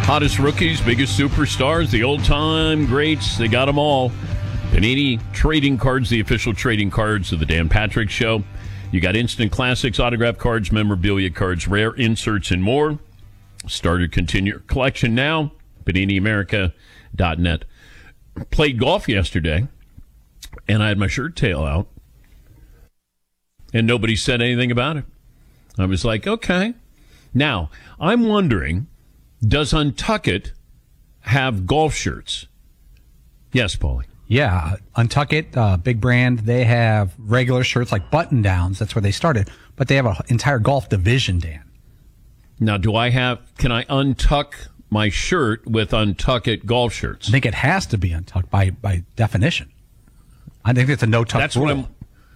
Hottest rookies, biggest superstars, the old-time greats, they got them all. Panini Trading Cards, the official trading cards of the Dan Patrick Show. You got instant classics, autograph cards, memorabilia cards, rare inserts, and more. Start or continue your collection now. PaniniAmerica.net. Played golf yesterday, and I had my shirt tail out, and nobody said anything about it. I was like, okay. Now, I'm wondering, does Untuckit have golf shirts? Yes, Paulie. Yeah, Untuckit, big brand. They have regular shirts like button-downs. That's where they started. But they have an entire golf division, Dan. Now, can I untuck my shirt with Untuckit golf shirts? I think it has to be untucked by definition. I think it's a no-tuck That's rule.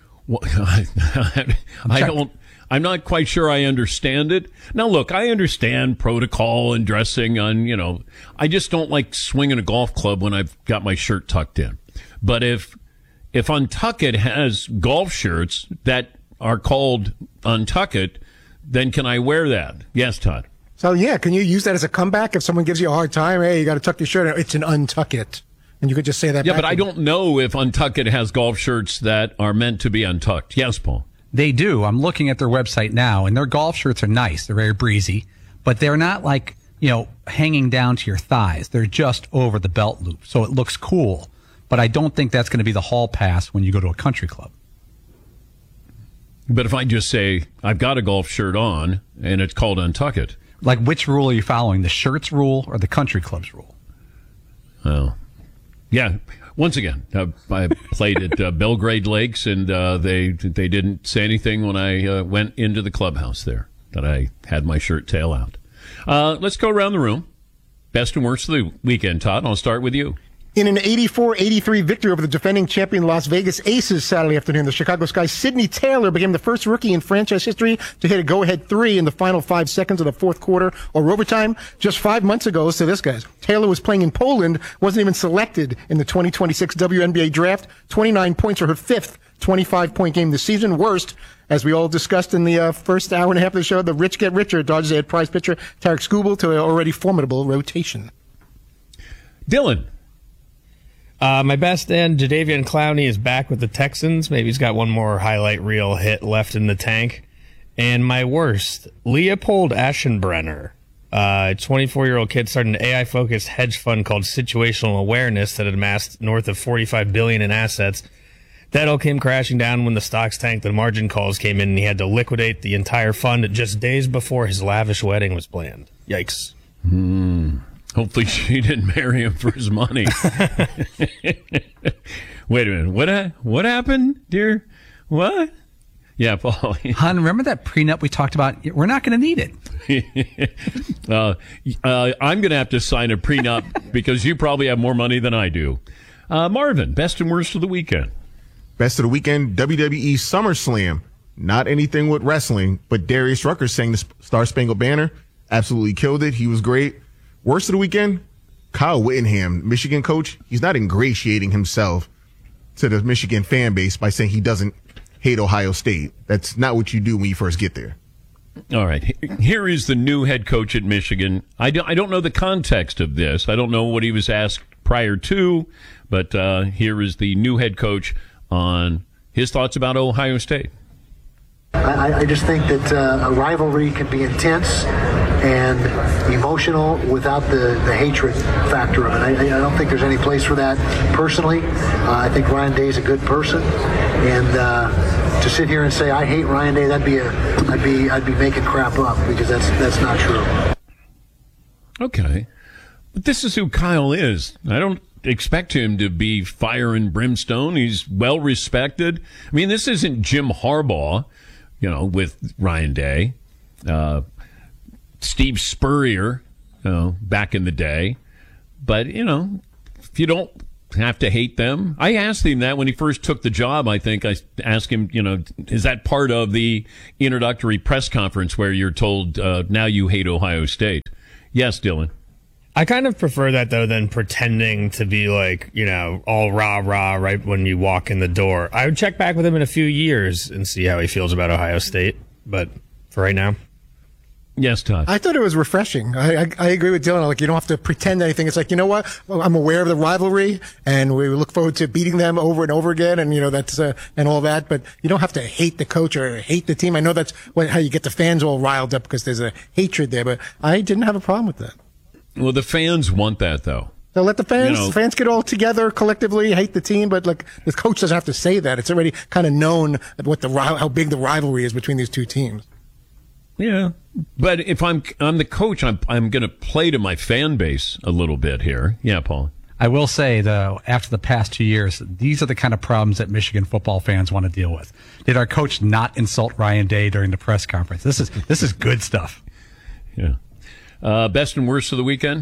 I'm not quite sure I understand it. Now, look, I understand protocol and dressing on, I just don't like swinging a golf club when I've got my shirt tucked in. But if Untuckit has golf shirts that are called Untuckit, then can I wear that? Yes, Todd. So, yeah, can you use that as a comeback if someone gives you a hard time? Hey, you got to tuck your shirt in. It's an Untuckit. And you could just say that Yeah, back but I don't know if Untuckit has golf shirts that are meant to be untucked. Yes, Paul. They do. I'm looking at their website now, and their golf shirts are nice. They're very breezy, but they're not like, hanging down to your thighs. They're just over the belt loop, so it looks cool. But I don't think that's going to be the hall pass when you go to a country club. But if I just say, I've got a golf shirt on, and it's called Untuckit. Like, which rule are you following, the shirts rule or the country club's rule? Oh, yeah. Once again, I played at Belgrade Lakes, and they didn't say anything when I went into the clubhouse there that I had my shirt tail out. Let's go around the room. Best and worst of the weekend, Todd. I'll start with you. In an 84-83 victory over the defending champion Las Vegas Aces Saturday afternoon, the Chicago Sky's Sidney Taylor became the first rookie in franchise history to hit a go-ahead three in the final 5 seconds of the fourth quarter or overtime. Just 5 months ago, so this guy, Taylor was playing in Poland, wasn't even selected in the 2026 WNBA draft. 29 points for her fifth 25-point game this season. Worst, as we all discussed in the first hour and a half of the show, the rich get richer. Dodgers add prize pitcher Tarek Skubal to an already formidable rotation. Dylan. My best end, Jadeveon Clowney is back with the Texans. Maybe he's got one more highlight reel hit left in the tank. And my worst, Leopold Aschenbrenner, a 24-year-old kid started an AI-focused hedge fund called Situational Awareness that had amassed north of $45 billion in assets. That all came crashing down when the stocks tanked, the margin calls came in, and he had to liquidate the entire fund just days before his lavish wedding was planned. Yikes. Hopefully she didn't marry him for his money. Wait a minute. What happened, dear? What? Yeah, Paul. Hon, remember that prenup we talked about? We're not going to need it. I'm going to have to sign a prenup because you probably have more money than I do. Marvin, best and worst of the weekend. Best of the weekend, WWE SummerSlam. Not anything with wrestling, but Darius Rucker sang the Star Spangled Banner. Absolutely killed it. He was great. Worst of the weekend, Kyle Whittingham, Michigan coach. He's not ingratiating himself to the Michigan fan base by saying he doesn't hate Ohio State. That's not what you do when you first get there. All right. Here is the new head coach at Michigan. I don't know the context of this. I don't know what he was asked prior to, but here is the new head coach on his thoughts about Ohio State. I just think that a rivalry can be intense and emotional without the hatred factor of it. I don't think there's any place for that personally. I think Ryan Day is a good person, and to sit here and say I hate Ryan Day, I'd be making crap up because that's not true. Okay, but this is who Kyle is. I don't expect him to be fire and brimstone. He's well respected. I mean, this isn't Jim Harbaugh, with Ryan Day. Steve Spurrier, back in the day. But, if you don't have to hate them. I asked him that when he first took the job, I think. I asked him, is that part of the introductory press conference where you're told, now you hate Ohio State? Yes, Dylan. I kind of prefer that, though, than pretending to be like, all rah-rah right when you walk in the door. I would check back with him in a few years and see how he feels about Ohio State. But for right now. Yes, Todd. I thought it was refreshing. I agree with Dylan. Like, you don't have to pretend anything. It's like, you know what? Well, I'm aware of the rivalry, and we look forward to beating them over and over again, and that's and all that. But you don't have to hate the coach or hate the team. I know that's how you get the fans all riled up because there's a hatred there. But I didn't have a problem with that. Well, the fans want that, though. So let the fans get all together collectively, hate the team, but like the coach doesn't have to say that. It's already kind of known how big the rivalry is between these two teams. Yeah, but if I'm the coach, I'm going to play to my fan base a little bit here. Yeah, Paul. I will say, though, after the past 2 years, these are the kind of problems that Michigan football fans want to deal with. Did our coach not insult Ryan Day during the press conference? This is good stuff. Yeah. Best and worst of the weekend?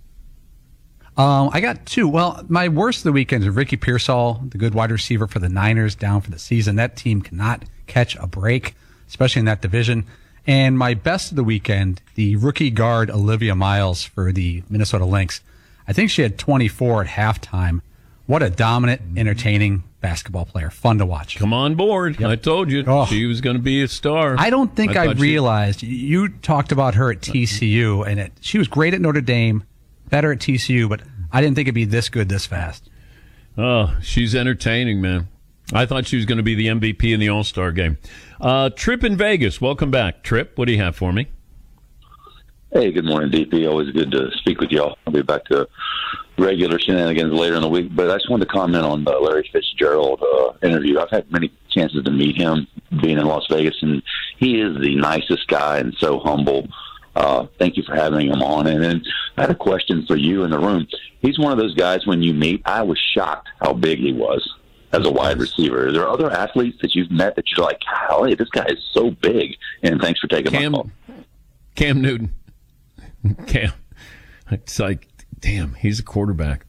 I got two. Well, my worst of the weekend is Ricky Pearsall, the good wide receiver for the Niners, down for the season. That team cannot catch a break, especially in that division. And my best of the weekend, the rookie guard Olivia Miles for the Minnesota Lynx. I think she had 24 at halftime. What a dominant, entertaining basketball player. Fun to watch. Come on board. Yep. I told you she was going to be a star. I don't think I realized. You talked about her at TCU, and she was great at Notre Dame, better at TCU, but I didn't think it'd be this good this fast. Oh, she's entertaining, man. I thought she was going to be the MVP in the All-Star game. Trip in Vegas. Welcome back. Trip, what do you have for me? Hey, good morning, DP. Always good to speak with y'all. I'll be back to regular shenanigans later in the week, but I just wanted to comment on the Larry Fitzgerald interview. I've had many chances to meet him being in Las Vegas, and he is the nicest guy and so humble. Thank you for having him on. And then I had a question for you in the room. He's one of those guys when you meet, I was shocked how big he was as a wide receiver. Are there other athletes that you've met that you're like, golly, this guy is so big? And thanks for taking my call. Cam Newton. Cam. It's like, damn, he's a quarterback.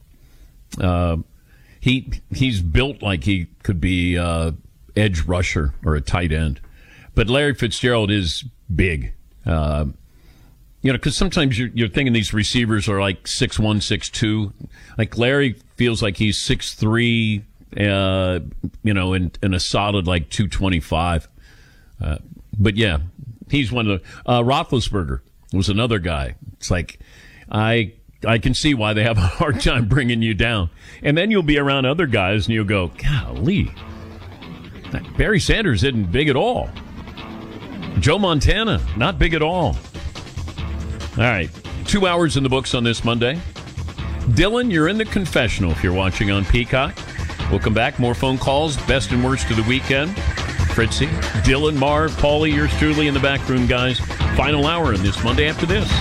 He's built like he could be edge rusher or a tight end. But Larry Fitzgerald is big. Because sometimes you're thinking these receivers are like 6'1", 6'2". Like Larry feels like he's 6'3", in a solid like 225. But yeah, he's one of the Roethlisberger was another guy. It's like I can see why they have a hard time bringing you down. And then you'll be around other guys and you'll go, golly, Barry Sanders isn't big at all. Joe Montana, not big at all. All right, 2 hours in the books on this Monday. Dylan, you're in the confessional if you're watching on Peacock. We'll come back. More phone calls, best and worst of the weekend. Fritzy, Dylan, Marv, Paulie, yours truly in the back room, guys. Final hour in this Monday after this.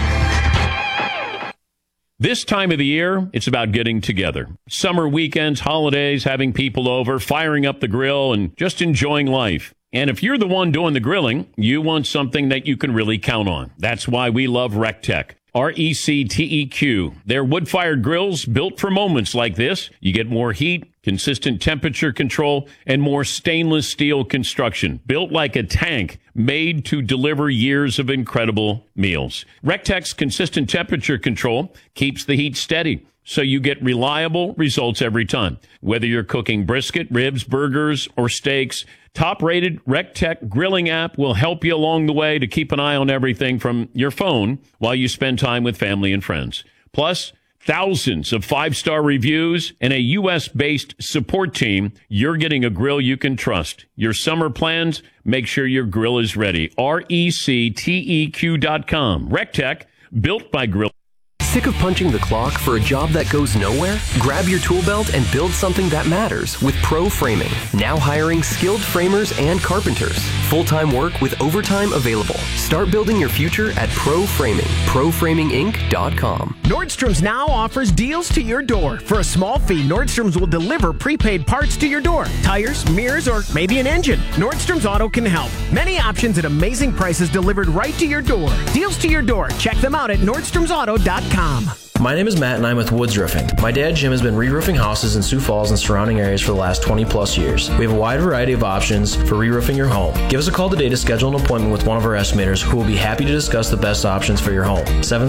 This time of the year, it's about getting together. Summer weekends, holidays, having people over, firing up the grill, and just enjoying life. And if you're the one doing the grilling, you want something that you can really count on. That's why we love RecTech. RecTeq. They're wood-fired grills built for moments like this. You get more heat, consistent temperature control, and more stainless steel construction. Built like a tank, made to deliver years of incredible meals. RecTech's consistent temperature control keeps the heat steady, so you get reliable results every time. Whether you're cooking brisket, ribs, burgers, or steaks, top-rated RecTech grilling app will help you along the way to keep an eye on everything from your phone while you spend time with family and friends. Plus, thousands of 5-star reviews and a U.S.-based support team. You're getting a grill you can trust. Your summer plans, make sure your grill is ready. RecTeq.com. RecTech, built by grill. Sick of punching the clock for a job that goes nowhere? Grab your tool belt and build something that matters with Pro Framing. Now hiring skilled framers and carpenters. Full-time work with overtime available. Start building your future at Pro Framing. ProFramingInc.com. Nordstrom's now offers deals to your door. For a small fee, Nordstrom's will deliver prepaid parts to your door. Tires, mirrors, or maybe an engine. Nordstrom's Auto can help. Many options at amazing prices delivered right to your door. Deals to your door. Check them out at NordstromsAuto.com. My name is Matt and I'm with Woods Roofing. My dad Jim has been re-roofing houses in Sioux Falls and surrounding areas for the last 20 plus years. We have a wide variety of options for re-roofing your home. Give us a call today to schedule an appointment with one of our estimators who will be happy to discuss the best options for your home.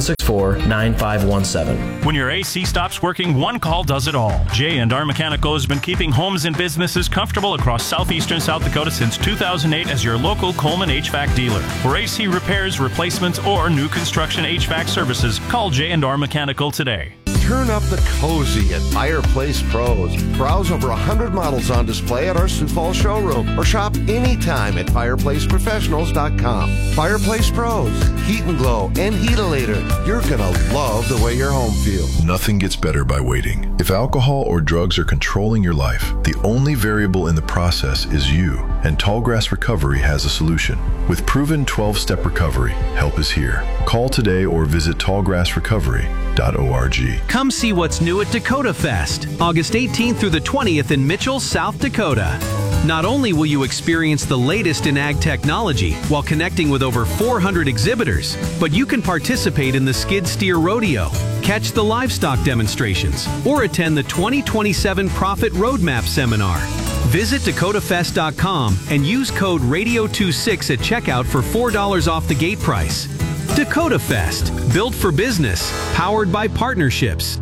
764-9517. When your AC stops working, one call does it all. J&R Mechanical has been keeping homes and businesses comfortable across southeastern South Dakota since 2008 as your local Coleman HVAC dealer. For AC repairs, replacements, or new construction HVAC services, call J&R Mechanical today. Turn up the cozy at Fireplace Pros. Browse over 100 models on display at our Sioux Falls showroom or shop anytime at fireplaceprofessionals.com. Fireplace Pros, Heat and Glow and Heatalator. You're gonna love the way your home feels. Nothing gets better by waiting. If alcohol or drugs are controlling your life, the only variable in the process is you, and Tallgrass Recovery has a solution. With proven 12-step recovery, help is here. Call today or visit tallgrassrecovery.org. Come see what's new at Dakota Fest, August 18th through the 20th in Mitchell, South Dakota. Not only will you experience the latest in ag technology while connecting with over 400 exhibitors, but you can participate in the Skid Steer Rodeo, catch the livestock demonstrations, or attend the 2027 Profit Roadmap Seminar. Visit DakotaFest.com and use code RADIO26 at checkout for $4 off the gate price. Dakota Fest, built for business, powered by partnerships.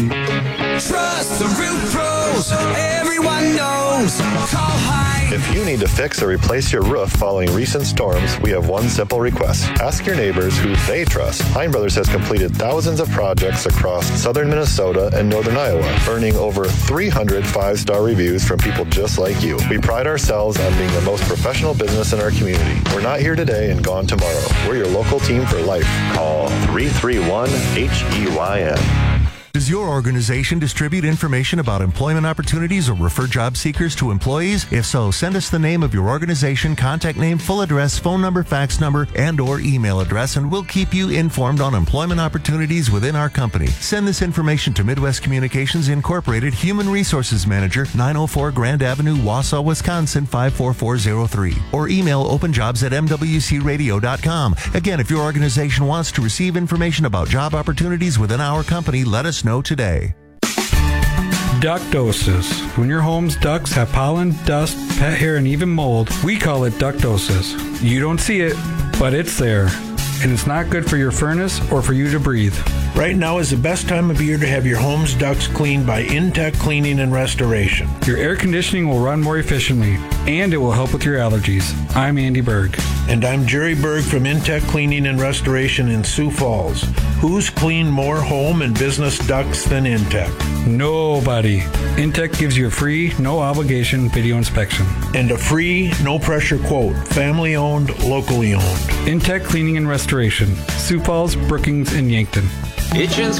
Trust the Roof Pros, everyone knows. Call High. If you need to fix or replace your roof following recent storms, we have one simple request. Ask your neighbors who they trust. Hein Brothers has completed thousands of projects across southern Minnesota and northern Iowa, earning over 300 five-star reviews from people just like you. We pride ourselves on being the most professional business in our community. We're not here today and gone tomorrow. We're your local team for life. Call 331-HEYN. Does your organization distribute information about employment opportunities or refer job seekers to employees? If so, send us the name of your organization, contact name, full address, phone number, fax number, and or email address, and we'll keep you informed on employment opportunities within our company. Send this information to Midwest Communications Incorporated, Human Resources Manager, 904 Grand Avenue, Wausau, Wisconsin, 54403, or email openjobs@mwcradio.com. Again, if your organization wants to receive information about job opportunities within our company, let us know today. Ductosis. When your home's ducts have pollen, dust, pet hair, and even mold, we call it ductosis. You don't see it, but it's there. And it's not good for your furnace or for you to breathe. Right now is the best time of year to have your home's ducts cleaned by Intech Cleaning and Restoration. Your air conditioning will run more efficiently, and it will help with your allergies. I'm Andy Berg. And I'm Jerry Berg from Intech Cleaning and Restoration in Sioux Falls. Who's cleaned more home and business ducts than Intech? Nobody. Intech gives you a free, no obligation video inspection. And a free, no pressure quote. Family owned, locally owned. Intech Cleaning and Restoration. Sioux Falls, Brookings, and Yankton. Hitchens